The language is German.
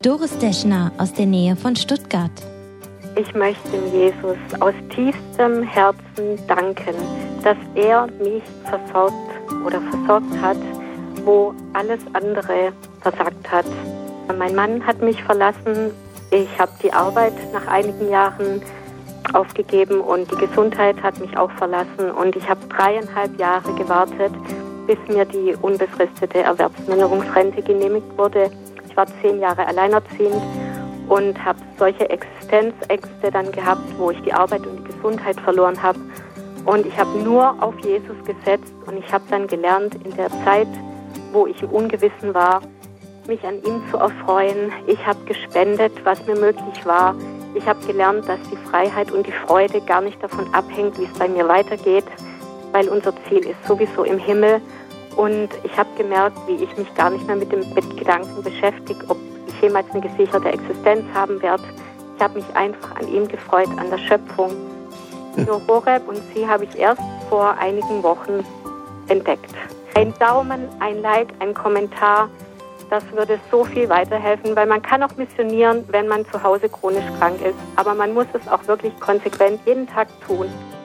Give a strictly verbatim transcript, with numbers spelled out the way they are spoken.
Doris Deschner aus der Nähe von Stuttgart. Ich möchte Jesus aus tiefstem Herzen danken, dass er mich versorgt oder versorgt hat, wo alles andere versagt hat. Mein Mann hat mich verlassen. Ich habe die Arbeit nach einigen Jahren aufgegeben und die Gesundheit hat mich auch verlassen. Und ich habe dreieinhalb Jahre gewartet, bis mir die unbefristete Erwerbsminderungsrente genehmigt wurde. Ich war zehn Jahre alleinerziehend und habe solche Existenzängste dann gehabt, wo ich die Arbeit und die Gesundheit verloren habe. Und ich habe nur auf Jesus gesetzt und ich habe dann gelernt, in der Zeit, wo ich im Ungewissen war, mich an ihm zu erfreuen. Ich habe gespendet, was mir möglich war. Ich habe gelernt, dass die Freiheit und die Freude gar nicht davon abhängt, wie es bei mir weitergeht, weil unser Ziel ist sowieso im Himmel. Und ich habe gemerkt, wie ich mich gar nicht mehr mit dem mit Gedanken beschäftige, ob ich jemals eine gesicherte Existenz haben werde. Ich habe mich einfach an ihm gefreut, an der Schöpfung. Nur Horeb und sie habe ich erst vor einigen Wochen entdeckt. Ein Daumen, ein Like, ein Kommentar, das würde so viel weiterhelfen, weil man kann auch missionieren, wenn man zu Hause chronisch krank ist. Aber man muss es auch wirklich konsequent jeden Tag tun.